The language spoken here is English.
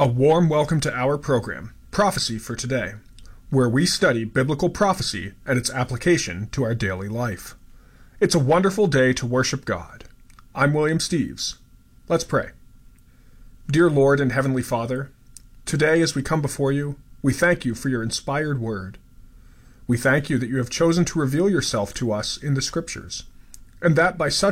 A warm welcome to our program, Prophecy for Today, where we study biblical prophecy and its application to our daily life. It's a wonderful day to worship God. I'm William Steves. Let's pray. Dear Lord and Heavenly Father, today as we come before you, we thank you for your inspired word. We thank you that you have chosen to reveal yourself to us in the Scriptures, and that by such